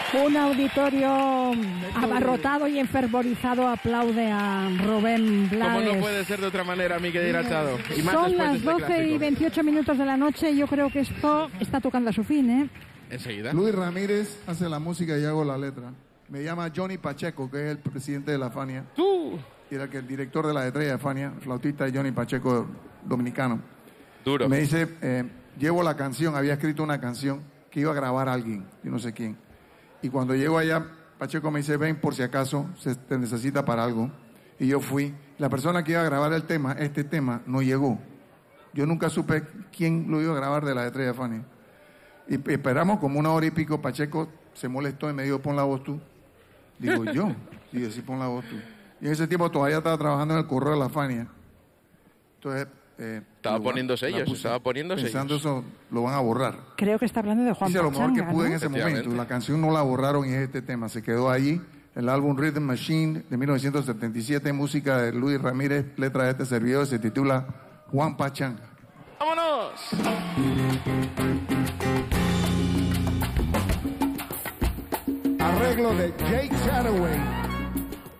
Un auditorio abarrotado y enfervorizado aplaude a Rubén Blades. Como no puede ser de otra manera, Miguel Irachado. Y más Son después de las este 12 y clásico. 28 minutos de la noche y yo creo que esto está tocando a su fin, ¿eh? Enseguida. Luis Ramírez hace la música y hago la letra. Me llama Johnny Pacheco, que es el presidente de la Fania. ¡Tú! Y era que el director de la estrella de Fania, flautista Johnny Pacheco, dominicano. Duro. Me dice, llevo la canción, había escrito una canción que iba a grabar a alguien, yo no sé quién. Y cuando llego allá, Pacheco me dice, ven por si acaso se te necesita para algo. Y yo fui. La persona que iba a grabar el tema, este tema, no llegó. Yo nunca supe quién lo iba a grabar de la estrella de Fania. Y esperamos como 1 hora y pico. Pacheco se molestó y me dijo, pon la voz tú. Digo, yo. Digo, sí, pon la voz tú. Y en ese tiempo todavía estaba trabajando en el correo de la Fania. Entonces... estaba poniendo sellos, pensando eso, lo van a borrar. Creo que está hablando de Juan Hice lo mejor que Pachanga, pude ¿no? en ese momento. La canción no la borraron y es este tema. Se quedó allí. El álbum Rhythm Machine de 1977, música de Luis Ramírez, letra de este servidor, se titula Juan Pachanga. ¡Vámonos! Arreglo de Jake Chataway.